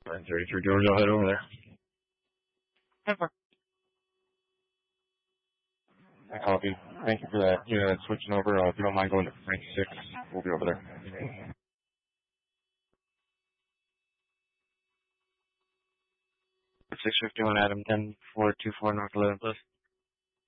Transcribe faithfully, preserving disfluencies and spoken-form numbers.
nine thirty-three George, I'll head over there. Never. I copy. Thank you for that. Yeah, switching over. Uh, if you don't mind going to Frank six, we'll be over there. six fifty-one Adam, ten four two four North eleven Plus.